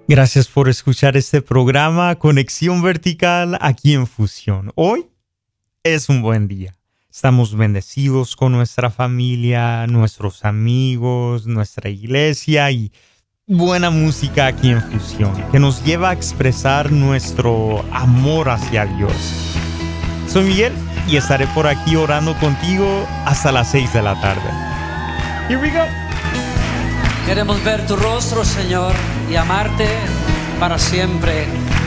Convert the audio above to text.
Gracias por escuchar este programa Conexión Vertical aquí en Fusión. Hoy es un buen día. Estamos bendecidos con nuestra familia, nuestros amigos, nuestra iglesia y buena música aquí en Fusión que nos lleva a expresar nuestro amor hacia Dios. Soy Miguel y estaré por aquí orando contigo hasta las 6 de la tarde. Here we go. Queremos ver tu rostro, Señor, y amarte para siempre.